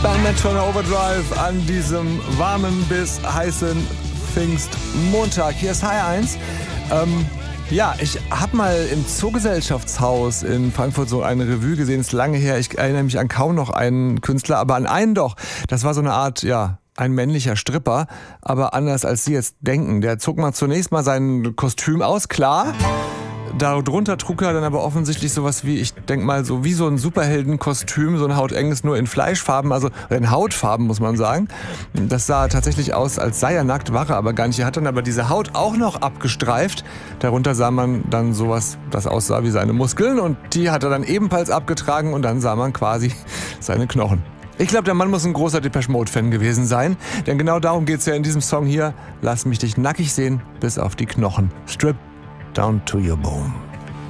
Bandmatrona Overdrive an diesem warmen bis heißen Pfingstmontag. Hier ist HR1. Ja, ich habe mal im Zoogesellschaftshaus in Frankfurt so eine Revue gesehen, ist lange her. Ich erinnere mich an kaum noch einen Künstler, aber an einen doch. Das war so eine Art, ja, ein männlicher Stripper, aber anders als Sie jetzt denken. Der zog mal zunächst mal sein Kostüm aus, klar. Darunter trug er dann aber offensichtlich sowas wie, ich denke mal, so wie so ein Superheldenkostüm, so ein hautenges, nur in Fleischfarben, also in Hautfarben, muss man sagen. Das sah tatsächlich aus, als sei er nackt, war er aber gar nicht. Er hat dann aber diese Haut auch noch abgestreift. Darunter sah man dann sowas, das aussah wie seine Muskeln, und die hat er dann ebenfalls abgetragen, und dann sah man quasi seine Knochen. Ich glaube, der Mann muss ein großer Depeche Mode-Fan gewesen sein, denn genau darum geht's ja in diesem Song hier. Lass mich dich nackig sehen, bis auf die Knochen. Strip down to your bone.